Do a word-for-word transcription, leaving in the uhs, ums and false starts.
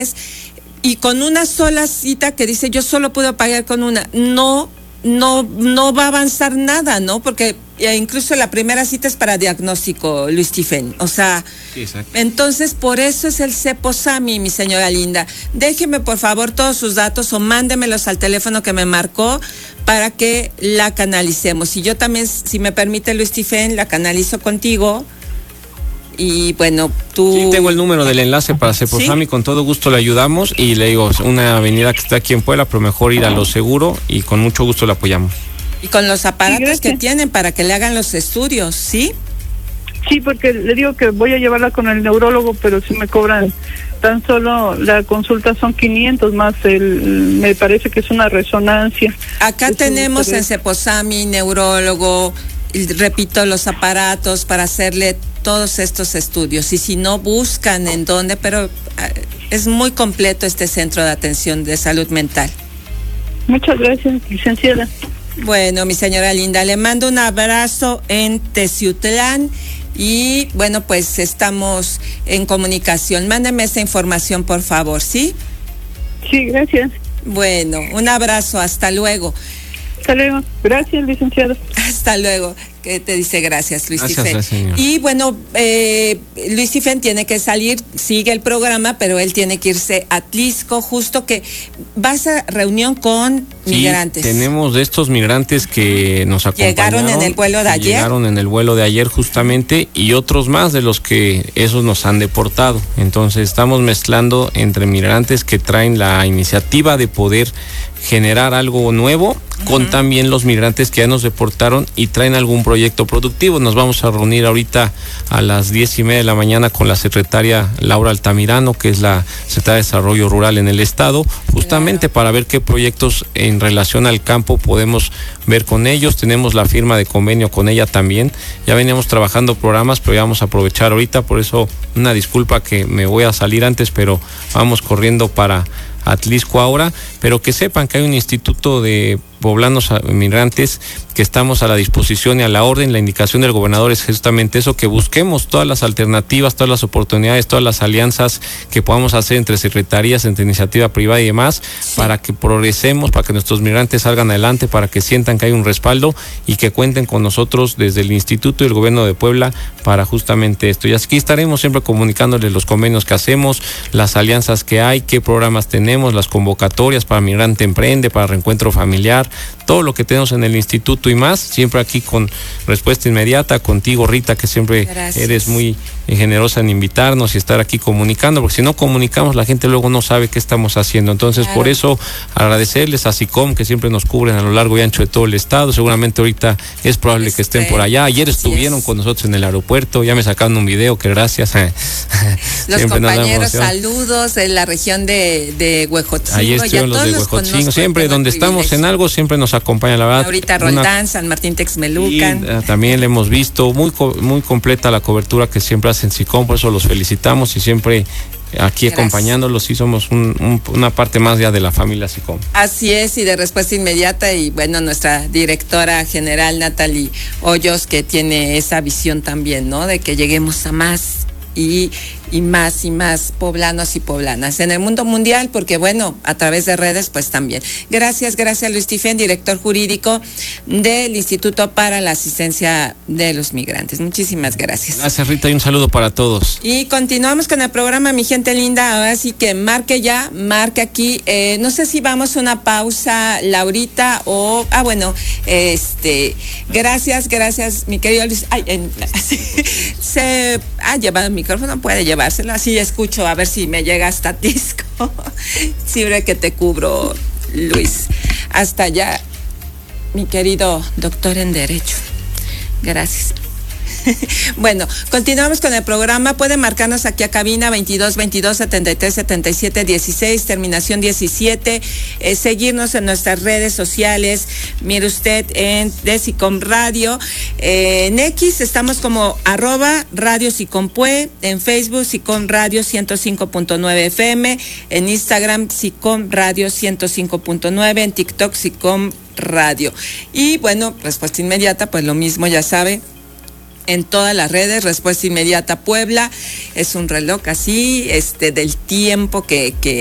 y con una sola cita que dice yo solo puedo pagar con una, no, no, no va a avanzar nada, ¿no? Porque incluso la primera cita es para diagnóstico, Luis Stephen, o sea, sí, entonces por eso es el Ceposami, mi señora linda. Déjeme por favor todos sus datos o mándemelos al teléfono que me marcó para que la canalicemos. Y yo también, si me permite, Luis Stephen, la canalizo contigo. Y bueno, tú... Sí, tengo el número del enlace para Ceposami, ¿sí? Con todo gusto le ayudamos y le digo, una avenida que está aquí en Puebla, pero mejor ir a lo seguro y con mucho gusto le apoyamos. Y con los aparatos sí, que tienen para que le hagan los estudios, ¿sí? Sí, porque le digo que voy a llevarla con el neurólogo, pero si me cobran tan solo la consulta son quinientos más el, me parece que es una resonancia. Acá es tenemos un... en Ceposami neurólogo, repito, los aparatos para hacerle todos estos estudios, y si no buscan en dónde, pero es muy completo este centro de atención de salud mental. Muchas gracias, licenciada. Bueno, mi señora linda, le mando un abrazo en Teciutlán y bueno, pues estamos en comunicación. Mándeme esa información, por favor, ¿sí? Sí, gracias. Bueno, un abrazo, hasta luego. Hasta luego. Gracias, licenciado. Hasta luego. Que te dice gracias, Luis Gracias, Stephen. Y bueno, eh, Luis Stephen tiene que salir, sigue el programa, pero él tiene que irse a Atlisco, justo que vas a reunión con sí, migrantes. Tenemos de estos migrantes que nos acompañaron. Llegaron en el vuelo de ayer. Llegaron en el vuelo de ayer justamente, y otros más de los que esos nos han deportado. Entonces estamos mezclando entre migrantes que traen la iniciativa de poder generar algo nuevo, uh-huh, con también los migrantes que ya nos deportaron y traen algún proyecto productivo. Nos vamos a reunir ahorita a las diez y media de la mañana con la secretaria Laura Altamirano, que es la secretaria de Desarrollo Rural en el Estado, justamente claro, para ver qué proyectos en relación al campo podemos ver con ellos. Tenemos la firma de convenio con ella también. Ya veníamos trabajando programas, pero ya vamos a aprovechar ahorita, por eso una disculpa que me voy a salir antes, pero vamos corriendo para Atlisco ahora, pero que sepan que hay un instituto de poblanos migrantes que estamos a la disposición y a la orden. La indicación del gobernador es justamente eso, que busquemos todas las alternativas, todas las oportunidades, todas las alianzas que podamos hacer entre secretarías, entre iniciativa privada y demás, sí, para que progresemos, para que nuestros migrantes salgan adelante, para que sientan que hay un respaldo y que cuenten con nosotros desde el instituto y el gobierno de Puebla para justamente esto. Y aquí estaremos siempre comunicándoles los convenios que hacemos, las alianzas que hay, qué programas tenemos, las convocatorias para Migrante Emprende, para Reencuentro Familiar, todo lo que tenemos en el instituto y más, siempre aquí con respuesta inmediata, contigo, Rita, que siempre Gracias. Eres muy generosa en invitarnos y estar aquí comunicando, porque si no comunicamos la gente luego no sabe qué estamos haciendo. Entonces claro, por eso agradecerles a SICOM, que siempre nos cubren a lo largo y ancho de todo el estado. Seguramente ahorita es probable este, que estén por allá. Ayer estuvieron es. con nosotros en el aeropuerto, ya me sacaron un video que gracias. Los compañeros, saludos en la región de, de Huejotzingo. Ahí estuvieron los de Huejotzingo, siempre donde estamos en algo, siempre nos acompaña, la verdad. Ahorita Roldán, una... San Martín Texmelucan. Y, uh, también le hemos visto muy, muy completa la cobertura que siempre hacen SICOM, por eso los felicitamos y siempre aquí Gracias. acompañándolos, y somos un, un, una parte más ya de la familia SICOM. Así es, y de respuesta inmediata, y bueno, nuestra directora general Natalie Hoyos, que tiene esa visión también, ¿no? De que lleguemos a más y, y más y más poblanos y poblanas en el mundo mundial, porque bueno, a través de redes pues también. Gracias, gracias Luis Stephen, director jurídico del Instituto para la Asistencia de los Migrantes. Muchísimas gracias. Gracias, Rita, y un saludo para todos. Y continuamos con el programa, mi gente linda. Ahora sí que marque ya, marque aquí. Eh, no sé si vamos a una pausa, Laurita, o ah bueno, este, gracias, gracias, mi querido Luis. Ay, en, se ha llevado el micrófono, puede llevárselo, así escucho, a ver si me llega hasta disco. Siempre que te cubro, Luis. Hasta allá, mi querido doctor en Derecho. Gracias. Bueno, continuamos con el programa. Puede marcarnos aquí a cabina veintidós veintidós setenta y tres setenta y siete dieciséis, terminación diecisiete, eh, seguirnos en nuestras redes sociales. Mire usted en de SICOM Radio, eh, en X estamos como arroba Radio SICOMPUE, en Facebook SICOM Radio ciento cinco punto nueve F M, en Instagram SICOM Radio ciento cinco punto nueve, en TikTok SICOM Radio. Y bueno, respuesta inmediata, pues lo mismo, ya sabe, en todas las redes, Respuesta Inmediata Puebla. Es un reloj así, este, del tiempo que, que